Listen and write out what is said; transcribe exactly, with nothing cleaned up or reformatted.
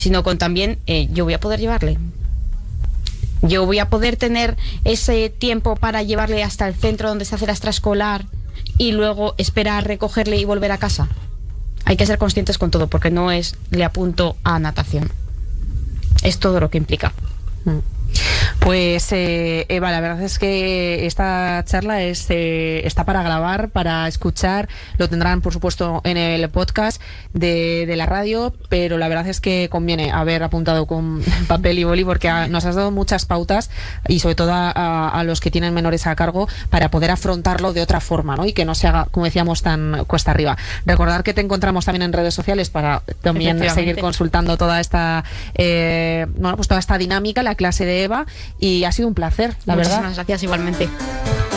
sino con también eh, yo voy a poder llevarle. Yo voy a poder tener ese tiempo para llevarle hasta el centro donde se hace la extraescolar y luego esperar, recogerle y volver a casa. Hay que ser conscientes con todo, porque no es le apunto a natación. Es todo lo que implica. Mm. Pues eh, Eva, la verdad es que esta charla es, eh, está para grabar, para escuchar, lo tendrán por supuesto en el podcast de, de la radio, pero la verdad es que conviene haber apuntado con papel y boli porque ha, nos has dado muchas pautas y sobre todo a, a, a los que tienen menores a cargo para poder afrontarlo de otra forma, ¿no? Y que no se haga, como decíamos, tan cuesta arriba. Recordar que te encontramos también en redes sociales para también seguir consultando toda esta eh, bueno, pues toda esta dinámica, la clase de Eva. Y ha sido un placer, la Muchísimas verdad. gracias igualmente.